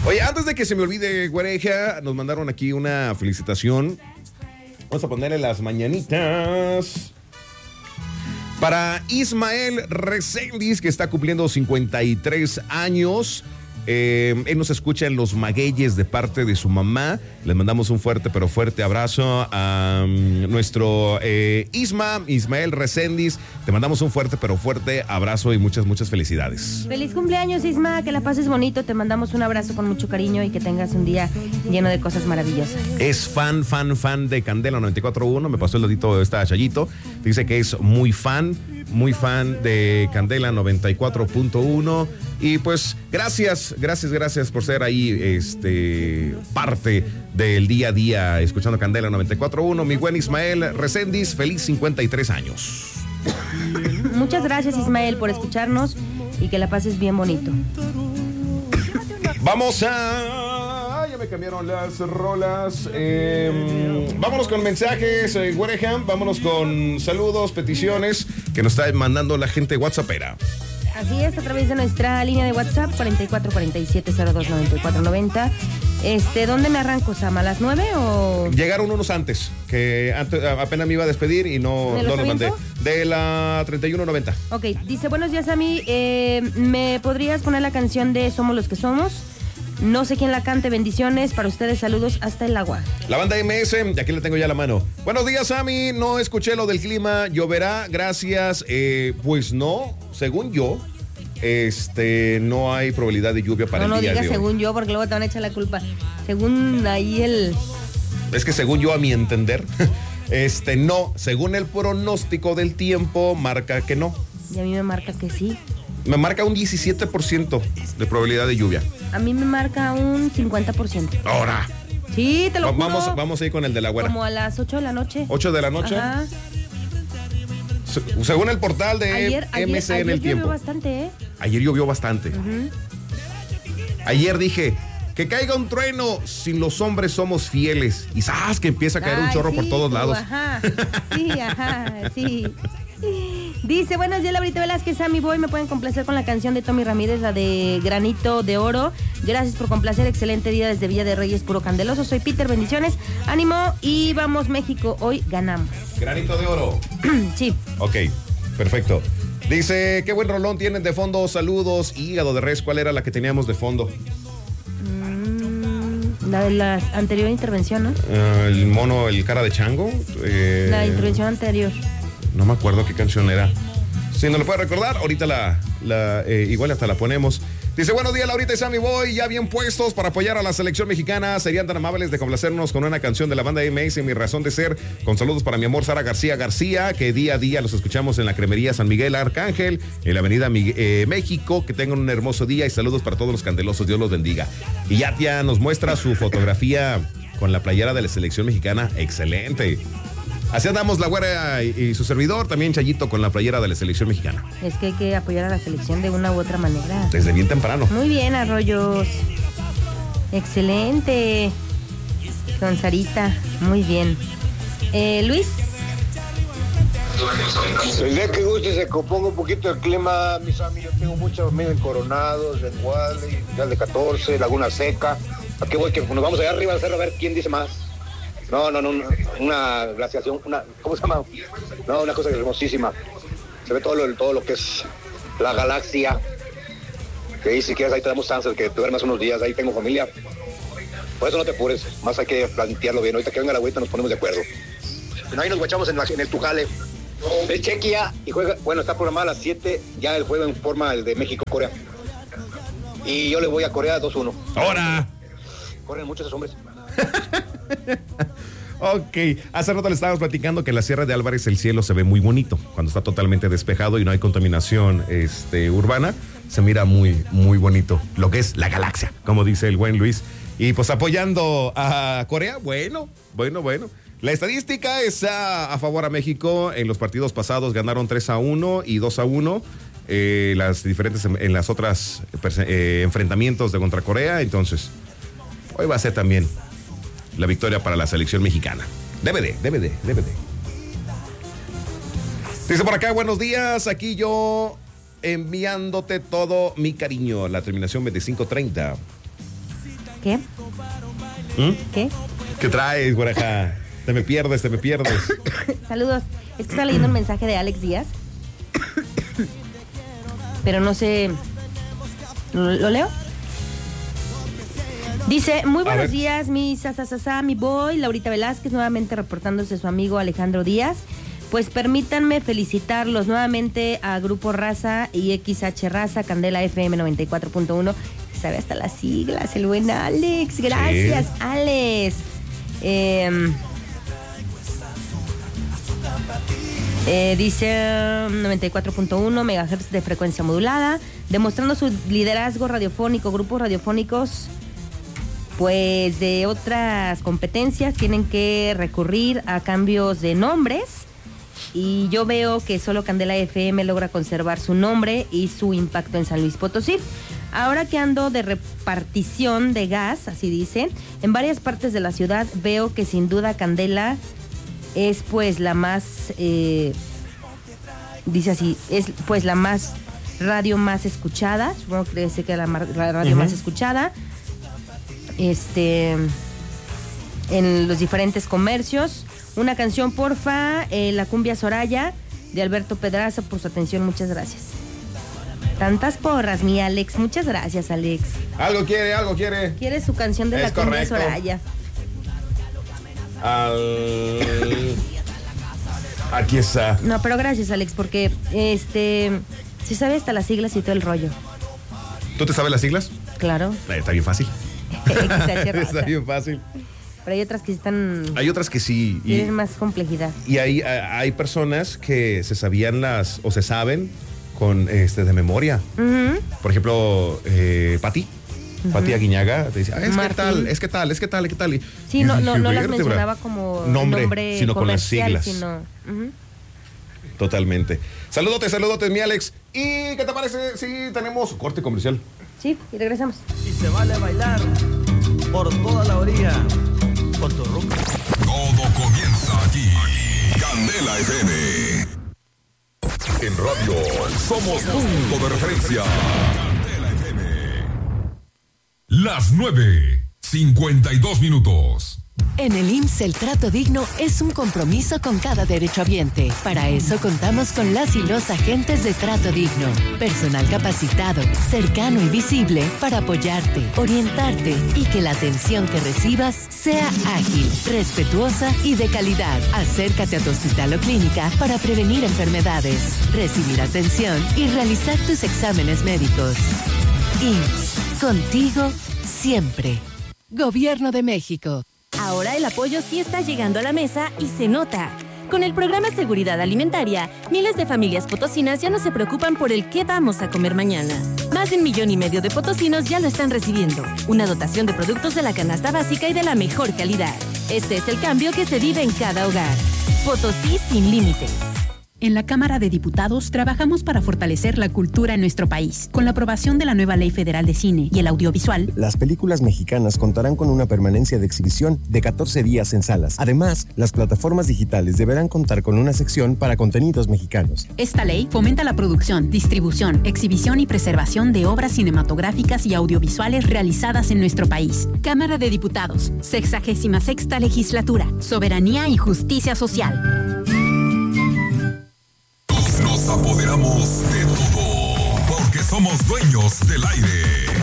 Oye, antes de que se me olvide, güereja, nos mandaron aquí una felicitación. Vamos a ponerle las mañanitas para Ismael Reséndiz, que está cumpliendo 53 años. Él nos escucha en Los Magueyes de parte de su mamá. Les mandamos un fuerte pero fuerte abrazo a nuestro Ismael Reséndiz. Te mandamos un fuerte pero fuerte abrazo y muchas felicidades. Feliz cumpleaños, Isma, que la pases bonito. Te mandamos un abrazo con mucho cariño y que tengas un día lleno de cosas maravillosas. Es fan de Candela 94.1. Me pasó el dadito, está Chayito. Dice que es muy fan de Candela 94.1. Y pues gracias por ser ahí parte del día a día escuchando Candela 94.1. Mi buen Ismael Reséndiz, feliz 53 años. Muchas gracias, Ismael, por escucharnos y que la pases bien bonito. Vamos a... Ya me cambiaron las rolas. Vámonos con mensajes, güereja. Vámonos con saludos, peticiones que nos está mandando la gente whatsappera. Así es, a través de nuestra línea de WhatsApp 4447029490. ¿Dónde me arranco, Sam? ¿A las 9 o...? Llegaron unos antes, que apenas me iba a despedir y no los mandé. De la 3190. Ok, dice, buenos días, Sammy. ¿Me podrías poner la canción de Somos los que somos? No sé quién la cante, bendiciones para ustedes, saludos hasta el agua. La banda MS, y aquí la tengo ya a la mano. Buenos días, Sammy, no escuché lo del clima, lloverá, gracias. Pues no, según yo, no hay probabilidad de lluvia para el día de hoy. No digas según yo, porque luego te van a echar la culpa. Según ahí Es que según yo, a mi entender, no, según el pronóstico del tiempo, marca que no. Y a mí me marca que sí. Me marca un 17% de probabilidad de lluvia. A mí me marca un 50%. ¡Ahora! Sí, te lo juro. Vamos a ir con el de la güera. Como a las 8 de la noche. ¿8 de la noche? Ajá. Según el portal de MC en el tiempo. Ayer llovió bastante, ¿eh? Ayer llovió bastante. Ayer dije, que caiga un trueno, sin los hombres somos fieles. Y ¡zas! Que empieza a caer un chorro por todos lados. Ajá, sí. Dice, buenos días, Laurita Velázquez, Sammy Boy, me pueden complacer con la canción de Tommy Ramírez, la de Granito de Oro. Gracias por complacer, excelente día desde Villa de Reyes, puro candeloso. Soy Peter, bendiciones, ánimo y vamos México, hoy ganamos. Granito de Oro. Sí. Ok, perfecto. Dice, qué buen rolón tienen de fondo, saludos. Hígado de res, ¿cuál era la que teníamos de fondo? La de la anterior intervención, ¿no? El mono, el cara de chango. La intervención anterior. No me acuerdo qué canción era. Si no lo puede recordar, ahorita igual hasta la ponemos. Dice, buenos días, Laurita y Sammy Boy, ya bien puestos para apoyar a la selección mexicana. Serían tan amables de complacernos con una canción de la banda MS, Mi Razón de Ser, con saludos para mi amor Sara García, que día a día los escuchamos en la cremería San Miguel Arcángel, en la avenida México. Que tengan un hermoso día y saludos para todos los candelosos, Dios los bendiga. Y ya nos muestra su fotografía con la playera de la selección mexicana, excelente. Así andamos la güera y su servidor, también Chayito con la playera de la selección mexicana. Es que hay que apoyar a la selección de una u otra manera. Desde bien temprano. Muy bien, Arroyos. Excelente. Con Sarita, muy bien. Luis. El día que guste se componga un poquito el clima, mis amigos. Yo tengo muchos amigos en Coronados, en Guadalajara, Real de 14, Laguna Seca. Aquí voy, que nos vamos allá arriba al cerro a ver quién dice más. No, una glaciación, ¿cómo se llama? No, una cosa hermosísima. Se ve todo lo que es la galaxia. Que ahí si quieres, ahí te damos chance de que te duermas unos días, ahí tengo familia. Por eso no te apures, más hay que plantearlo bien. Ahorita que venga la agüita nos ponemos de acuerdo. Bueno, ahí nos guachamos en el Tujale. Es Chequia y juega, bueno, está programada a las 7, ya el juego en forma el de México-Corea. Y yo le voy a Corea 2-1. ¡Ahora! Corren muchos esos hombres. Ok, hace rato le estábamos platicando que en la Sierra de Álvarez el cielo se ve muy bonito cuando está totalmente despejado y no hay contaminación urbana. Se mira muy, muy bonito lo que es la galaxia, como dice el buen Luis. Y pues apoyando a Corea, bueno. La estadística es a favor a México. En los partidos pasados ganaron 3-1 y 2-1. Las diferentes en las otras enfrentamientos de contra Corea. Entonces, hoy va a ser también la victoria para la selección mexicana. Debe de. Dice por acá, buenos días, aquí yo enviándote todo mi cariño. La terminación 2530. ¿Qué? ¿Qué? ¿Qué traes, güeraja? Te me pierdes. Saludos. Es que estaba leyendo un mensaje de Alex Díaz. Pero no sé. ¿Lo leo? Dice, muy buenos días, mi boy, Laurita Velázquez, nuevamente reportándose su amigo Alejandro Díaz. Pues permítanme felicitarlos nuevamente a Grupo Raza y XH Raza, Candela FM 94.1. Sabe hasta las siglas, el buen Alex. Gracias, sí. Alex. Dice 94.1 megahertz de frecuencia modulada, demostrando su liderazgo radiofónico. Grupos radiofónicos, pues de otras competencias, tienen que recurrir a cambios de nombres. Y yo veo que solo Candela FM logra conservar su nombre y su impacto en San Luis Potosí. Ahora que ando de repartición de gas, así dice, en varias partes de la ciudad, veo que sin duda Candela es pues la más, dice así, es pues la más radio más escuchada. Supongo que debe ser que la radio más escuchada. En los diferentes comercios. Una canción, porfa, La Cumbia Soraya, de Alberto Pedraza, por su atención, muchas gracias. Tantas porras, mi Alex, muchas gracias, Alex. Algo quiere. Quiere su canción de La Cumbia Soraya. Aquí está. No, pero gracias, Alex, porque se sabe hasta las siglas y todo el rollo. ¿Tú te sabes las siglas? Claro. Está bien fácil. Está bien fácil. Pero hay otras que están... Hay otras que sí. Tienen más complejidad. Y hay personas que se sabían o se saben con de memoria. Uh-huh. Por ejemplo, Pati. Uh-huh. Pati Aguiñaga te dice, es que tal. Sí, no las mencionaba como nombre sino con las siglas. Sino, Totalmente. Saludotes, mi Alex. ¿Y qué te parece si tenemos corte comercial? Sí, y regresamos. Y se vale bailar por toda la orilla con tu rumbo. Todo comienza aquí. Candela FM. En radio somos punto de referencia. Candela FM. Las 9:52. En el IMSS el trato digno es un compromiso con cada derechohabiente. Para eso contamos con las y los agentes de trato digno. Personal capacitado, cercano y visible para apoyarte, orientarte y que la atención que recibas sea ágil, respetuosa y de calidad. Acércate a tu hospital o clínica para prevenir enfermedades, recibir atención y realizar tus exámenes médicos. IMSS, contigo siempre. Gobierno de México. Ahora el apoyo sí está llegando a la mesa y se nota. Con el programa Seguridad Alimentaria, miles de familias potosinas ya no se preocupan por el qué vamos a comer mañana. Más de 1,5 millones de potosinos ya lo están recibiendo. Una dotación de productos de la canasta básica y de la mejor calidad. Este es el cambio que se vive en cada hogar. Potosí sin límites. En la Cámara de Diputados trabajamos para fortalecer la cultura en nuestro país. Con la aprobación de la nueva Ley Federal de Cine y el Audiovisual, las películas mexicanas contarán con una permanencia de exhibición de 14 días en salas. Además, las plataformas digitales deberán contar con una sección para contenidos mexicanos. Esta ley fomenta la producción, distribución, exhibición y preservación de obras cinematográficas y audiovisuales realizadas en nuestro país. Cámara de Diputados, 66ª Legislatura, Soberanía y Justicia Social. Nos apoderamos de todo, porque somos dueños del aire.